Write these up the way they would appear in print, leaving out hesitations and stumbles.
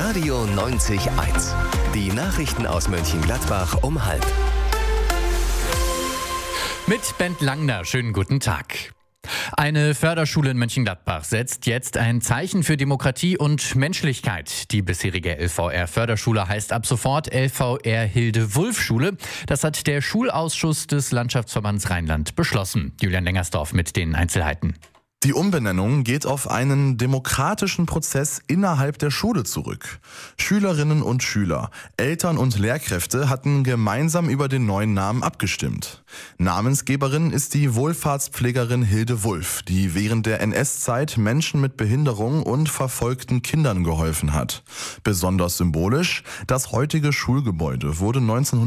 Radio 90.1. Die Nachrichten aus Mönchengladbach um 12:30. Mit Bent Langner, schönen guten Tag. Eine Förderschule in Mönchengladbach setzt jetzt ein Zeichen für Demokratie und Menschlichkeit. Die bisherige LVR-Förderschule heißt ab sofort LVR-Hilde-Wulff-Schule. Das hat der Schulausschuss des Landschaftsverbands Rheinland beschlossen. Julian Lengersdorf mit den Einzelheiten. Die Umbenennung geht auf einen demokratischen Prozess innerhalb der Schule zurück. Schülerinnen und Schüler, Eltern und Lehrkräfte hatten gemeinsam über den neuen Namen abgestimmt. Namensgeberin ist die Wohlfahrtspflegerin Hilde Wulff, die während der NS-Zeit Menschen mit Behinderung und verfolgten Kindern geholfen hat. Besonders symbolisch, das heutige Schulgebäude wurde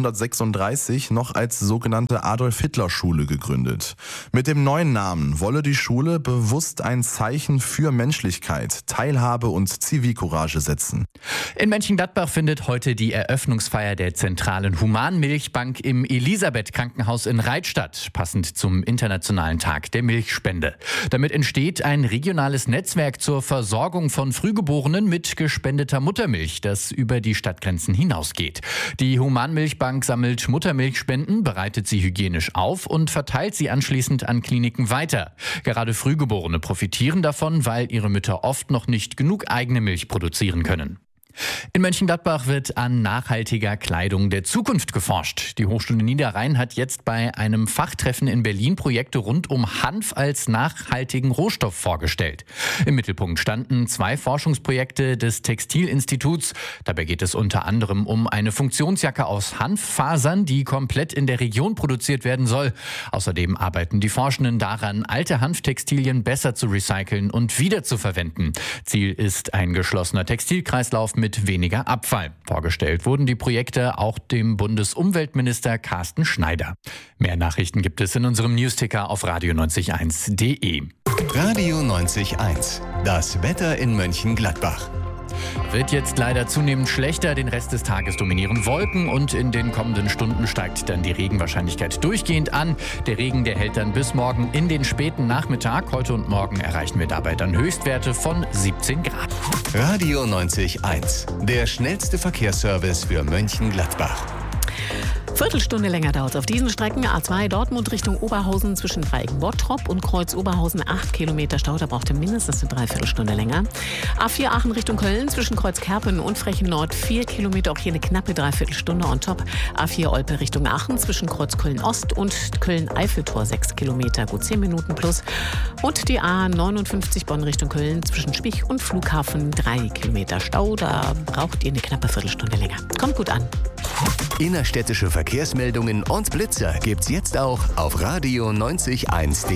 1936 noch als sogenannte Adolf-Hitler-Schule gegründet. Mit dem neuen Namen wolle die Schule bewusst ein Zeichen für Menschlichkeit, Teilhabe und Zivilcourage setzen. In Mönchengladbach findet heute die Eröffnungsfeier der zentralen Humanmilchbank im Elisabeth-Krankenhaus in Reith statt, passend zum Internationalen Tag der Milchspende. Damit entsteht ein regionales Netzwerk zur Versorgung von Frühgeborenen mit gespendeter Muttermilch, das über die Stadtgrenzen hinausgeht. Die Humanmilchbank sammelt Muttermilchspenden, bereitet sie hygienisch auf und verteilt sie anschließend an Kliniken weiter. Gerade Frühgeborene profitieren davon, weil ihre Mütter oft noch nicht genug eigene Milch produzieren können. In Mönchengladbach wird an nachhaltiger Kleidung der Zukunft geforscht. Die Hochschule Niederrhein hat jetzt bei einem Fachtreffen in Berlin Projekte rund um Hanf als nachhaltigen Rohstoff vorgestellt. Im Mittelpunkt standen 2 Forschungsprojekte des Textilinstituts. Dabei geht es unter anderem um eine Funktionsjacke aus Hanffasern, die komplett in der Region produziert werden soll. Außerdem arbeiten die Forschenden daran, alte Hanftextilien besser zu recyceln und wiederzuverwenden. Ziel ist ein geschlossener Textilkreislauf mit weniger Abfall. Vorgestellt wurden die Projekte auch dem Bundesumweltminister Carsten Schneider. Mehr Nachrichten gibt es in unserem Newsticker auf radio90.1.de. Radio 90.1. Das Wetter in Mönchengladbach. Wird jetzt leider zunehmend schlechter. Den Rest des Tages dominieren Wolken und in den kommenden Stunden steigt dann die Regenwahrscheinlichkeit durchgehend an. Der Regen, der hält dann bis morgen in den späten Nachmittag. Heute und morgen erreichen wir dabei dann Höchstwerte von 17 Grad. Radio 90.1. Der schnellste Verkehrsservice für Mönchengladbach. Viertelstunde länger dauert es auf diesen Strecken. A2 Dortmund Richtung Oberhausen zwischen Dreieck-Bottrop und Kreuz Oberhausen 8 Kilometer Stau. Da braucht ihr mindestens eine Dreiviertelstunde länger. A4 Aachen Richtung Köln zwischen Kreuz Kerpen und Frechen Nord 4 Kilometer. Auch hier eine knappe Dreiviertelstunde on top. A4 Olpe Richtung Aachen zwischen Kreuz Köln Ost und Köln-Eiffeltor 6 Kilometer. Gut 10 Minuten plus. Und die A59 Bonn Richtung Köln zwischen Spich und Flughafen 3 Kilometer Stau. Da braucht ihr eine knappe Viertelstunde länger. Kommt gut an. Innerstädtische Verkehrsmeldungen und Blitzer gibt's jetzt auch auf radio90.1.de.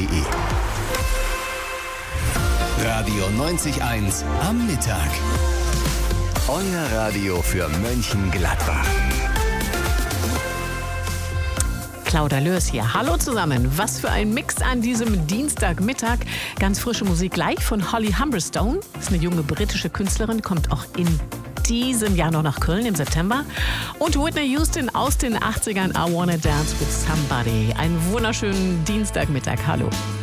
Radio 90.1 am Mittag. Euer Radio für Mönchengladbach. Claudia Lörs hier. Hallo zusammen. Was für ein Mix an diesem Dienstagmittag. Ganz frische Musik gleich von Holly Humberstone. Das ist eine junge britische Künstlerin, kommt auch in diesem Jahr noch nach Köln im September. Und Whitney Houston aus den 80ern, I Wanna Dance with Somebody. Einen wunderschönen Dienstagmittag. Hallo.